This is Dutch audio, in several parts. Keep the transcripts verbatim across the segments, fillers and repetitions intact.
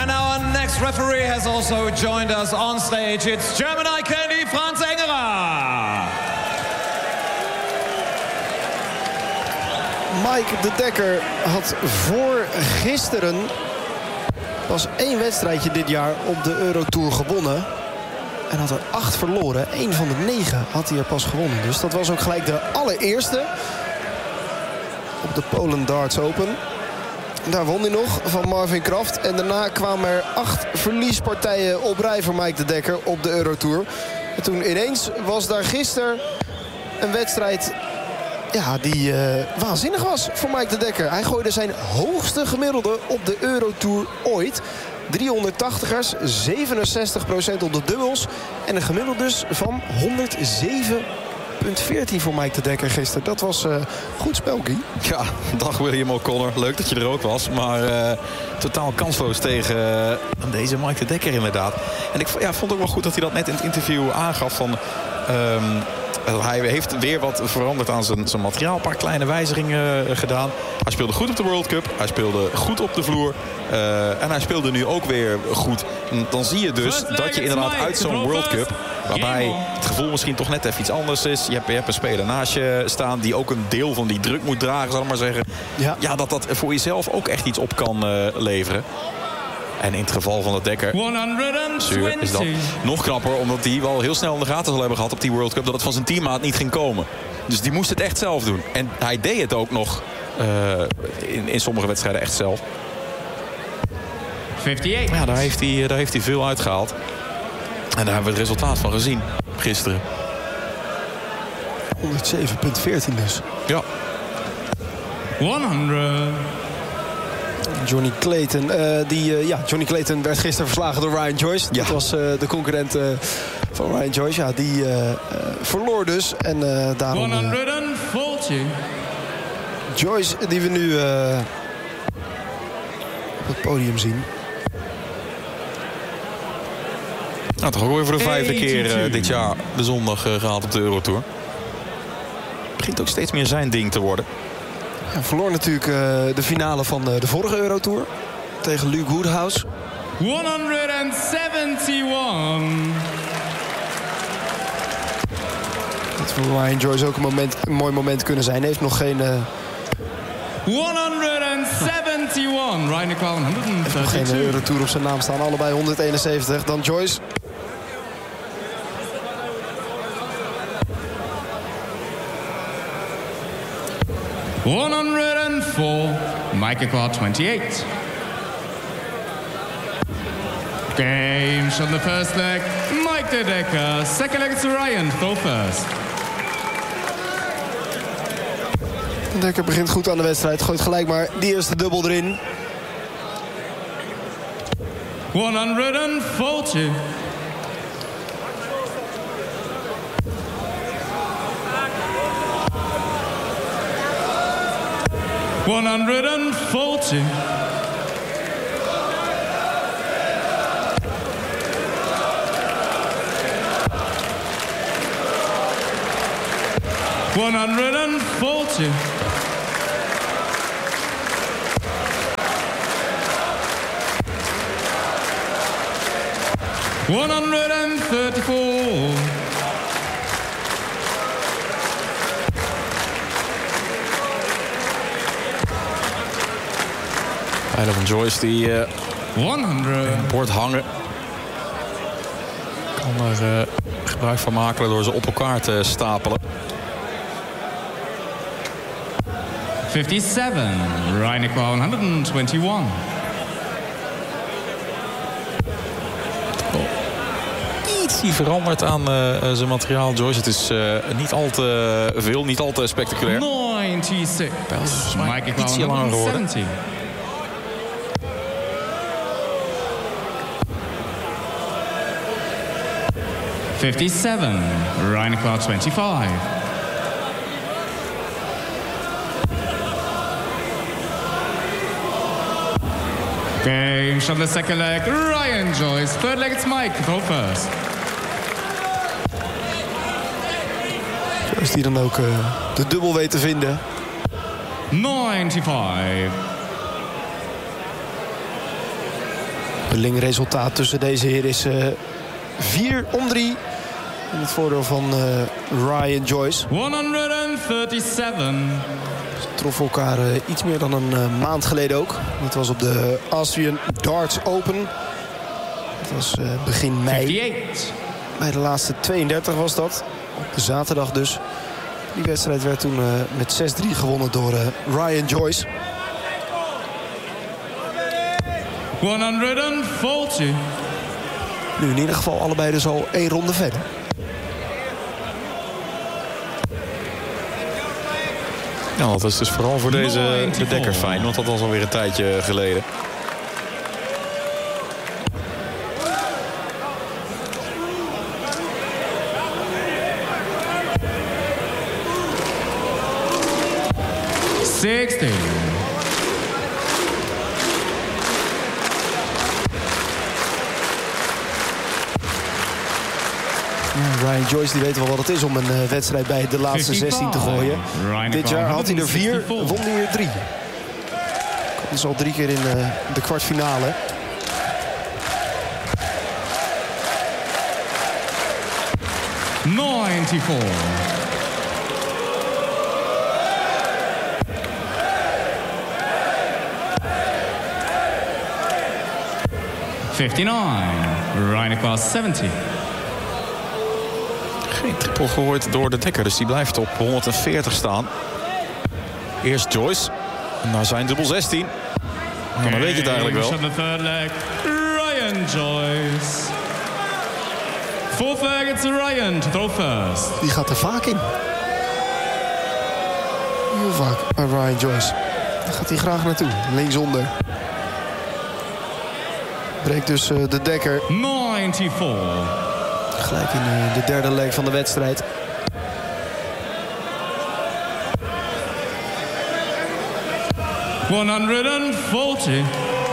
And our next referee has also joined us on stage. It's German eye candy, Frans Engerer. Mike de Decker had voor gisteren pas één wedstrijdje dit jaar op de Eurotour gewonnen. En had er acht verloren. Eén van de negen had hij er pas gewonnen. Dus dat was ook gelijk de allereerste op de Poland Darts Open. Daar won hij nog van Marvin Kraft. En daarna kwamen er acht verliespartijen op rij voor Mike de Decker op de Eurotour. En toen ineens was daar gisteren een wedstrijd, ja, die uh, waanzinnig was voor Mike de Decker. Hij gooide zijn hoogste gemiddelde op de Eurotour ooit. driehonderdtachtigers, zevenenzestig procent op de dubbels. En een gemiddelde dus van honderdzeven komma veertien voor Mike de Decker gisteren. Dat was uh, goed spel, Guy. Ja, dag William O'Connor. Leuk dat je er ook was. Maar uh, totaal kansloos tegen uh, deze Mike de Decker inderdaad. En ik ja, vond ook wel goed dat hij dat net in het interview aangaf van... Um, Hij heeft weer wat veranderd aan zijn, zijn materiaal. Een paar kleine wijzigingen uh, gedaan. Hij speelde goed op de World Cup. Hij speelde goed op de vloer. Uh, en hij speelde nu ook weer goed. En dan zie je dus dat je inderdaad uit zo'n World Cup... waarbij het gevoel misschien toch net even iets anders is. Je hebt, je hebt een speler naast je staan die ook een deel van die druk moet dragen, zal ik maar zeggen. Ja, ja dat dat voor jezelf ook echt iets op kan uh, leveren. En in het geval van de Decker Zuur, is dat nog knapper, omdat hij wel heel snel in de gaten zal hebben gehad op die World Cup dat het van zijn teammaat niet ging komen. Dus die moest het echt zelf doen. En hij deed het ook nog uh, in, in sommige wedstrijden echt zelf. vijfenvijftig. Ja, daar heeft hij, daar heeft hij veel uitgehaald. En daar hebben we het resultaat van gezien gisteren. honderdzeven komma veertien dus. Ja. honderd. Johnny Clayton. Uh, die, uh, ja, Johnny Clayton werd gisteren verslagen door Ryan Joyce. Ja. Dat was uh, de concurrent uh, van Ryan Joyce. Ja, die uh, uh, verloor dus. En uh, daarom... Uh, honderdveertig. Joyce, die we nu uh, op het podium zien. Nou, toch ook weer voor de vijfde keer uh, dit jaar de zondag uh, gehaald op de Eurotour. Begint ook steeds meer zijn ding te worden. Hij verloor natuurlijk uh, de finale van uh, de vorige Eurotour tegen Luke Woodhouse. honderdzevenenzeventig. Dat voor Ryan Joyce ook een, moment, een mooi moment kunnen zijn. Hij heeft nog geen... Uh... honderdzevenenzeventig. Ryan kwam honderdvijftig. Nog geen uh, Eurotour op zijn naam staan. Allebei honderdeenenzeventig. Dan Joyce. honderdvier. Mike Quad twenty-eight. Games on the first leg. Mike de Decker. Second leg is Ryan. Go first. De Decker begint goed aan de wedstrijd. Gooit gelijk maar die eerste dubbel erin. honderdveertig. honderdveertig. honderdveertig. honderdviertig. Bijna van Joyce die uh, honderd. bord hangen. Kan er uh, gebruik van maken door ze op elkaar te stapelen. fifty-seven. Ryan Quad honderdeenentwintig. Ietsie veranderd aan uh, zijn materiaal, Joyce. Het is uh, niet al te veel, niet al te spectaculair. negenenzestig. Mike Quad ietsje langer geworden. zeventig. fifty-seven. Ryan Quad twenty-five. Games on the second leg. Ryan Joyce. Third leg it's Mike. Go first. Joyce die dan ook uh, de dubbel weet te vinden. negenennegentig. onderling resultaat tussen deze heren is uh, vier om drie. In het voordeel van uh, Ryan Joyce. honderdzevenendertig. Ze troffen elkaar uh, iets meer dan een uh, maand geleden ook. Dat was op de Austrian Darts Open. Dat was uh, begin mei. vijfenvijftig. Bij de laatste tweeëndertig was dat. Op de zaterdag dus. Die wedstrijd werd toen uh, met zes drie gewonnen door uh, Ryan Joyce. honderdveertig. Nu in ieder geval allebei dus al één ronde verder. Ja, dat is dus vooral voor deze de Dekker fijn. Want dat was alweer een tijdje geleden. zestig. Ryan Joyce die weet wel wat het is om een uh, wedstrijd bij de laatste zestien te gooien. Dit jaar had hij er vier, won hij er drie. Dat is al drie keer in uh, de kwartfinale. negenennegentig. vijfenvijftig. Ryan zeventig. Geen triple gegooid door de Dekker, dus die blijft op honderdveertig staan. Eerst Joyce, en daar zijn dubbel zestien. Nou, dan weet je het eigenlijk wel. Ryan Joyce. Fourth leg, it's Ryan to throw first. Die gaat er vaak in. Heel vaak bij Ryan Joyce. Daar gaat hij graag naartoe. Linksonder. Breekt dus uh, de Dekker. negenennegentig. Gelijk in uh, de derde leg van de wedstrijd. honderdveertig.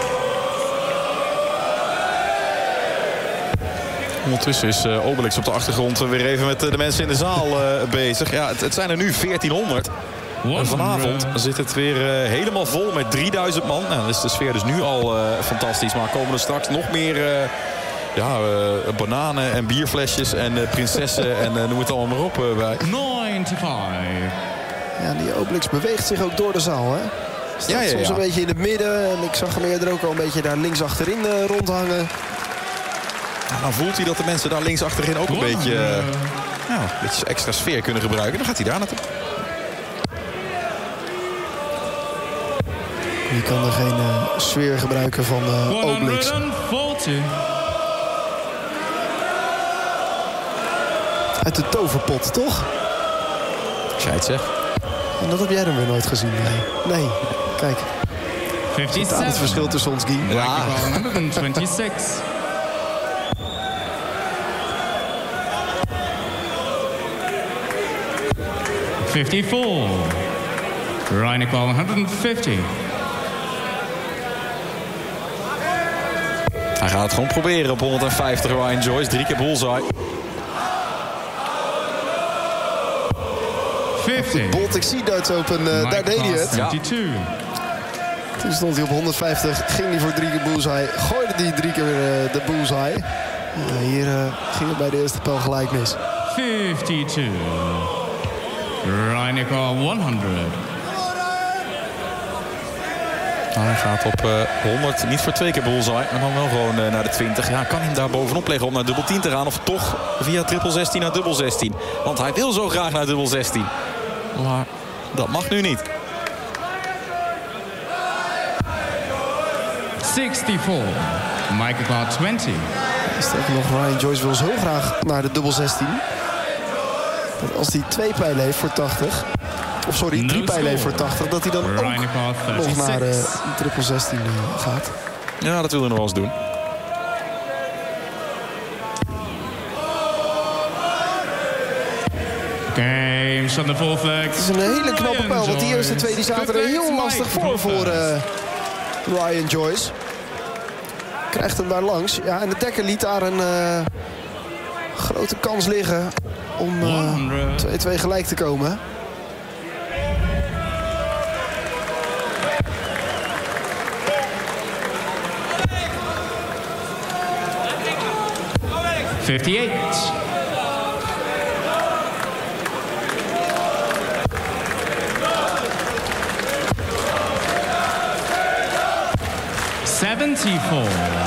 Ondertussen is uh, Obelix op de achtergrond weer even met uh, de mensen in de zaal uh, bezig. Ja, het, het zijn er nu veertienhonderd. En vanavond zit het weer uh, helemaal vol met drieduizend man. Nou, dan is de sfeer dus nu al uh, fantastisch. Maar komen er straks nog meer uh, ja, uh, bananen en bierflesjes en uh, prinsessen en uh, noem het allemaal maar op uh, bij. negenennegentig. Ja, die Obelix beweegt zich ook door de zaal, hè? Staat Ja, ja, ja. soms een beetje in het midden. En ik zag hem eerder ook al een beetje daar links achterin uh, rondhangen. Nou, dan voelt hij dat de mensen daar links achterin ook een beetje, uh, ja, een beetje extra sfeer kunnen gebruiken. Dan gaat hij daar naartoe. Je kan er geen uh, sfeer gebruiken van uh, Obelix. honderdveertig. Uit de toverpot, toch? Als jij het zegt. En dat heb jij dan weer nooit gezien. Nee, nee. Kijk. vijfenvijftig. Daar het verschil tussen ons, Guy. Ja. honderdtweeëntwintig. vijfenvijftig. Ryan honderdvijftig. Hij gaat het gewoon proberen op honderdvijftig, Ryan Joyce. Drie keer bullseye. vijftig. Baltic Sea Darts Open, uh, daar deed hij het. Ja. vijfenvijftig. Toen stond hij op honderdvijftig, ging hij voor drie keer bullseye. Gooide hij drie keer uh, de bullseye. Uh, hier uh, ging het bij de eerste pijl gelijk mis. vijfenvijftig. Ryan honderd. Hij gaat op uh, honderd, niet voor twee keer bullseye, maar dan wel gewoon uh, naar de twintig. Ja, kan hij hem daar bovenop leggen om naar dubbel tien te gaan? Of toch via triple zestien naar dubbel zestien? Want hij wil zo graag naar dubbel zestien. Maar dat mag nu niet. zesenvijftig. Michael twintig. Sterker nog, Ryan Joyce wil zo graag naar de dubbel zestien. Dat als hij twee pijlen heeft voor tachtig... Of sorry, drie pijlen heeft voor tachtig... dat hij dan ook nog naar uh, triple zestien uh, gaat. Ja, dat wil hij nog wel eens doen. Games on the fourth leg. Het is een hele knappe pijl, want die eerste twee die zaten er heel lastig voor voor uh, Ryan Joyce. Krijgt hem daar langs. Ja, en de Dekker liet daar een uh, grote kans liggen om twee twee uh, gelijk te komen. fifty-eight. seventy-four.